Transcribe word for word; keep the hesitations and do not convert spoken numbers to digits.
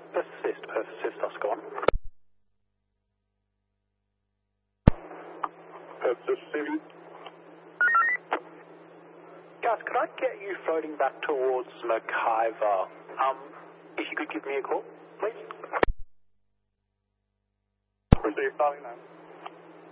Persist, persist, Oscar one. Persist. Guys, could I get you floating back towards McIver? Um, if you could give me a call, please. Received, darling, now.